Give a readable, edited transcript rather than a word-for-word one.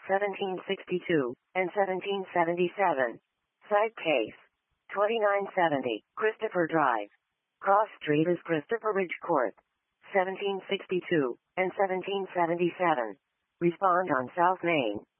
1762, and 1777. Side case. 2970, Christopher Drive. Cross Street is Christopher Ridge Court. 1762, and 1777. Respond on South Main.